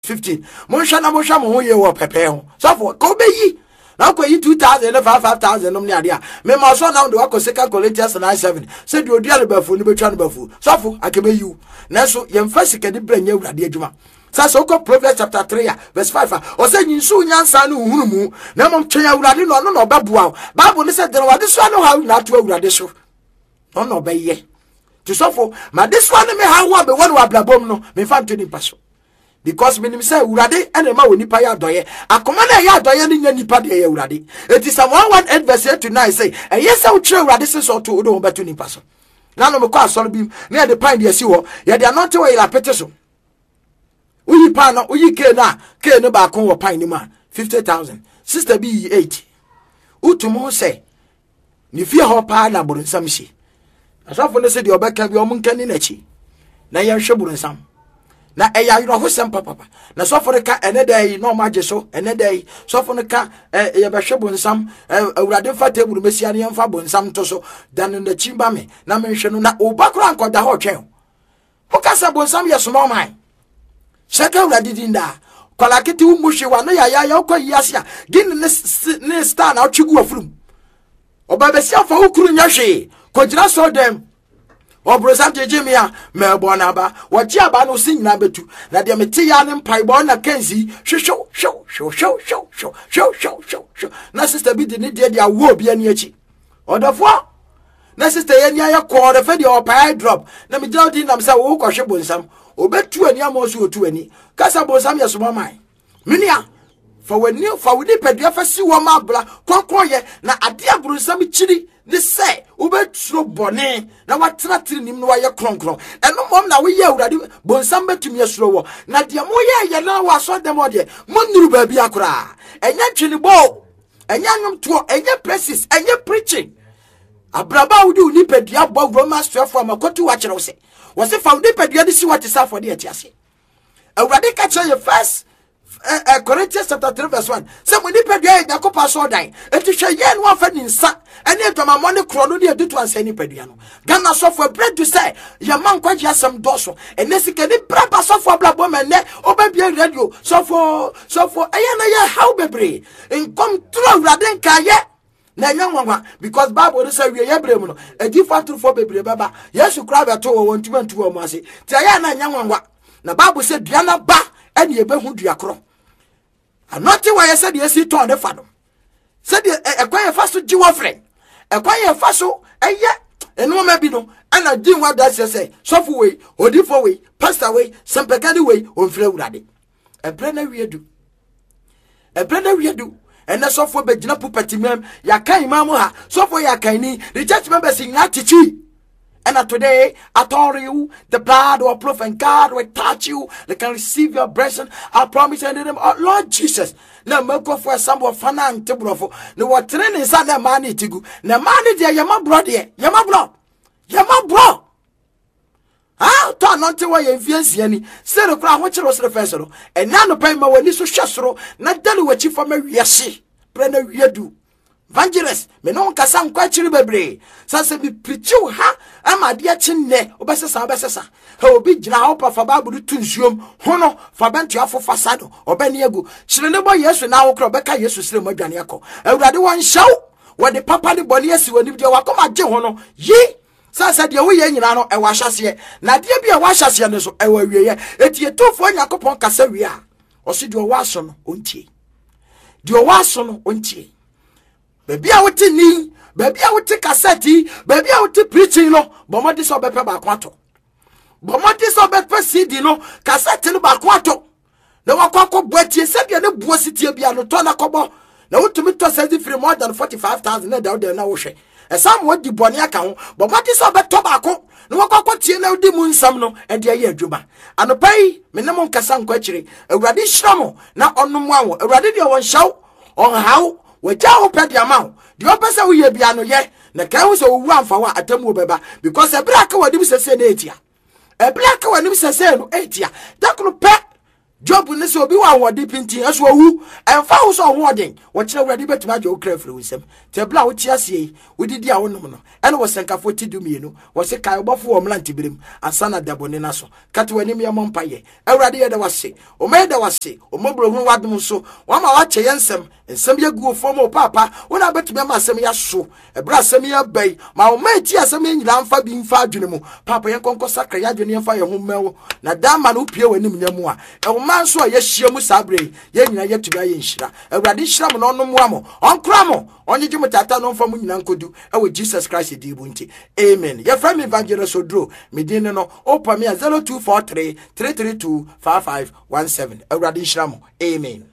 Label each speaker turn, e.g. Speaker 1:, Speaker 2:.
Speaker 1: 15. Monshana mo ye wo pepe ho. So for ko be yi. Now ko yi 2,000 and 5,000 no nia dia. Me ma so now do ko 2 Corinthians 9:7. Say do odia le bafu ni betwa no bafu. So for akebe you. Na so ye mfa sika de branya urade adwuma. So ko Proverbs chapter 3 verse 5. O say nyinsu nyansa no hunu mu. Na mom twenya urade no no obabua. Bible ni say de wade so no ha na to urade so. No be ye. To so for ma this one me ha wo be one wa blabom no. Me fa ntoni paso. Because minim say urade ene ma woni pa ya doye akoma na ya doye ni nya nipa de ya urade eti Psalm 118 verse 8 to 9 say yes we try urade se so to do beto nipa so na no me kwa asoro bi na de pan de si wo ya de anote we la pete so uyi pan no uyi ke no ba kon wo pan ni ma 50,000 sister bi 8 utumo say ni fie ho pa na boronsam shi asafo ne se de obeka bi omunkani na chi na ye hwe boronsam na eya yiro hosem papa na so for ka enedai no maje so enedai so for ka ye be hwe bonsam awurade fa table mesia ne mfa bonsam to so dan na chimba me na me hwe no na obakura ankoda ho twen o ka sa bonsam ye so no man shaka awurade dinda kwala kiti umuhwe wa no ya okoyiasia gin ne star na otwigu afrum oba be sia fa okuru nya hwe kojira so dem Obrosam jejemia me bona ba waji aba no sin na betu na de meti ya ne mpai bo na kanzi hwehwo na sister bi de ne de awo bia ne achi odofo na sister ye nya ya ko de fe de opai drop na me jodi nam say wo ko hwe bonsam obetu ani amoso otu ani kasa bonsam ye so man minia fa woni pedua fa si wo ma bla konkon ye na ade abronsam chiri ne say ubetro bone na watratiri nim no waye kronkron eno mom na we ye awurade bonsam betumi asuro wo na de mo ye na wa so dem ode monuru ba bi akora enya twini bo enya nwom to enya praises enya preaching abraba wudi ni pedua bo Romans 12 amakotu wa kire wo se fa wudi pedua de si wati sa for de atiase awurade ka kire first Corinthians chapter 3 verse 1. Some when you pay Yakopa so die. And to share yen one fan in sa and yet to my money chrono near do to answer any pediano. Gana so for bread to say, your man quite has some dorsal, and Nessie can proper so for black woman, or baby radio, so for Ayana, how baby, and come through Radenka yet. Na young one because Bible say we are a different to for baby baba. Yes, you cry at all 1 to 2 months. Tayana young one. Na Bible said Diana ba and ye be who diacro. And not why I said yes, he turned the fathom. Said a quiet fast to Jew friend. A quiet faso, and yet, and no maybe no, and I didn't want that say, soft way, or different way, passed away, some pegady way, on flow raddy. A planner we do. A planner we do. And the software be jina pupati mem, ya kai mamuha, software ya kaini, the church members sing atichi. And today, I told you, the blood of proof and God will touch you. They can receive your blessing. I promise you in the name of Lord Jesus. Now, make for some of fun and table. No, what training is that money to go. Now, money, dear, you're my brother. You're my bro. You're my bro. Ah, turn on to why you influence any. Say the crowd, what you was the first. And now, the payment when you so shasro, not tell you what you for me, yes, pray you do. Evangelist, me no nkasa kwa chiri bebre. Sanse bi preach you ha, ama de chinne, obesesa. He obi gina ho pa fa Bible tu nsuom, hono fa bentu afo fasado, obeni egu. Chire ne boy Yesu na wo kro beka Yesu sire mo dwane akọ. Awurade won hyew, wo de papa de boni asi woni de wakoma gye ho no. Yi sanse de wo ye nyina no e wa hyase. Na de bi e wa hyase ne so e wa wieye. Eti etofo Yakobon kasa wi a. Osi de wo aso no ontie. De wo aso no ontie. Baby I would ni, baby I would take cassette, baby I would preaching no, but what is over quato. But what is over CD no, cassette no quato. No one but you said you're no bossity be no tona cobo. No to me to send it for more than 45,000 down there now. And some what the bonny account, but what is over tobacco? No one what you know the moon some no, and dear year juba. And the pay, minimum cassan quetchery, a radish ramo, not on no one, a radidio one show, on how. We tell pet your mouth. The opposite we be ano ye. Na can so run for what atemu beba because a black one dim say 8 year. A black one dim say no 8 year. That could pet Job ne se obi wa wodi pintin aso wu emfa wo so wodin wo kire wurade betuma je wo kra firi wisem te bla wo tia se wo didi a wonom no ene wo senkafo ti dumienu wo se kai obofo wo mlanti birim ansana dabone naso kate wani me mompaye awurade ye da wase o me da wase o mobro hu wadom so wo ma wa che yensem ensem ye gu ofo mo papa wo na betuma ma asem ya so ebra asem ya bai ma wo ma ti asem nyina mfa bi mfa adwene mu papa ye konko sakra ya adwene mfa ye ho mewo na dama no pie wani mnyamu a manso ye hia mu sabre ye nyina ye tuba ye nhira awurade hira mo no mo amo onkra mo onye gimu tata no mfa mu nyina nkodu e Jesus Christ di bunti amen ye from evangelist Odro medin no opa me 0243 332 5517 awurade hira mo amen.